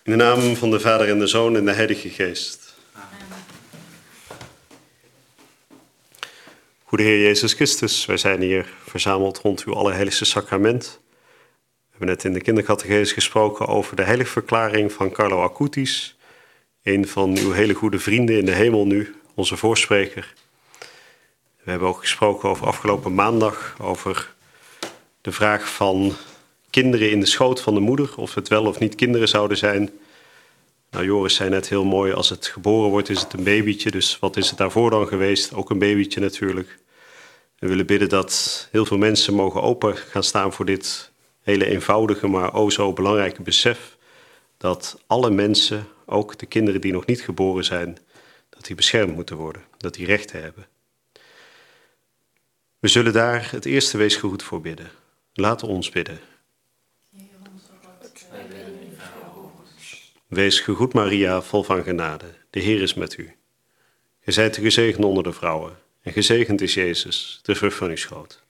In de naam van de Vader en de Zoon en de Heilige Geest. Amen. Goede Heer Jezus Christus, wij zijn hier verzameld rond uw allerheiligste sacrament. We hebben net in de kindercatechese gesproken over de heiligverklaring van Carlo Acutis, een van uw hele goede vrienden in de hemel nu, onze voorspreker. We hebben ook gesproken over afgelopen maandag, over de vraag van kinderen in de schoot van de moeder, of het wel of niet kinderen zouden zijn. Nou, Joris zei net heel mooi, als het geboren wordt is het een babytje, dus wat is het daarvoor dan geweest? Ook een babytje natuurlijk. We willen bidden dat heel veel mensen mogen open gaan staan voor dit hele eenvoudige, maar o zo belangrijke besef, dat alle mensen, ook de kinderen die nog niet geboren zijn, dat die beschermd moeten worden, dat die rechten hebben. We zullen daar het eerste weesgeroep voor bidden. Laten we ons bidden. Wees gegroet Maria, vol van genade. De Heer is met u. Gij zijt de gezegende onder de vrouwen. En gezegend is Jezus, de vrucht van uw schoot.